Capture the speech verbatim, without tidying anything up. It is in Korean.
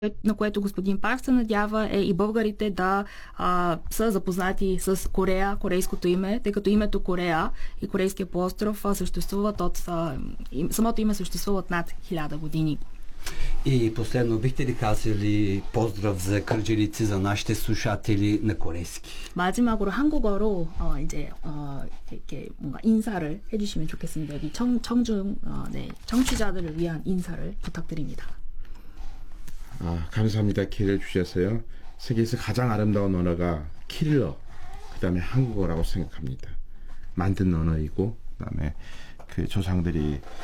на което господин Парк се надява, е и българите да а, са запознати с Корея, корейското име, тъй като името Корея и Корейския полуостров а, съществуват от... А, им, самото име съществува от над хиляда години. И последно, бихте ли казали поздрав за кърджалийци, за нашите слушатели на корейски? 마지막으로 한국어로 어, 이제 어, 이렇게 뭔가 인사를 해주시면 좋겠습니다. 여기 청, 청중 어, 네, 청취자들을 위한 인사를 부탁드립니다. 아, 감사합니다. 기회를 주셔서요. 세계에서 가장 아름다운 언어가 킬러, 그 다음에 한국어라고 생각합니다. 만든 언어이고, 그 다음에 그 조상들이